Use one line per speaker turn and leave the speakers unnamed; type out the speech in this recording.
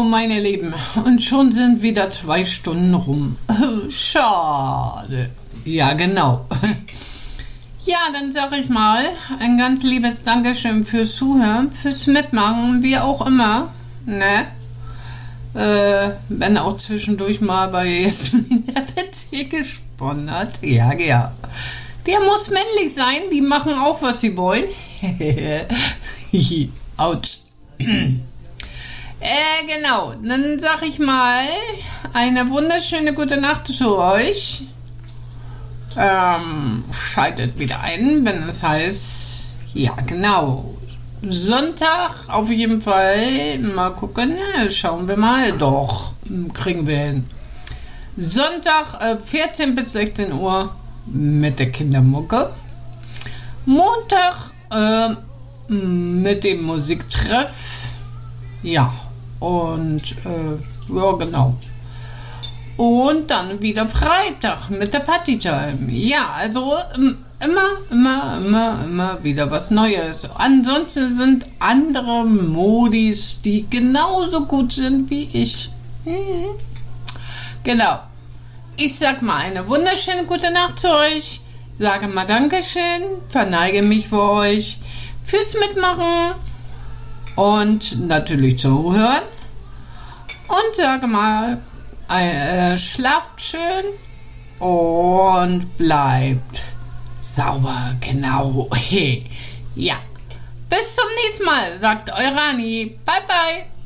meine Lieben, und schon sind wieder 2 Stunden rum. Schade. Ja, genau. Ja, dann sage ich mal ein ganz liebes Dankeschön fürs Zuhören, fürs Mitmachen, wie auch immer. Ne? Wenn auch zwischendurch mal bei Jasmin der Witz hier gesponnen hat. Ja, ja. Der muss männlich sein, die machen auch, was sie wollen. Autsch. Genau, dann sag ich mal eine wunderschöne gute Nacht zu euch. Schaltet wieder ein, wenn es heißt, ja genau, Sonntag auf jeden Fall, mal gucken, schauen wir mal, doch, kriegen wir hin. Sonntag 14 bis 16 Uhr mit der Kindermucke. Montag mit dem Musiktreff, ja, und ja genau. Und dann wieder Freitag mit der Partytime. Ja, also immer wieder was Neues. Ansonsten sind andere Modis, die genauso gut sind wie ich. Genau. Ich sag mal eine wunderschöne gute Nacht zu euch. Sage mal Dankeschön. Verneige mich für euch. Fürs Mitmachen. Und natürlich zuhören. Und sage mal, schlaft schön und bleibt sauber, genau. Ja, bis zum nächsten Mal, sagt eure Anni. Bye, bye.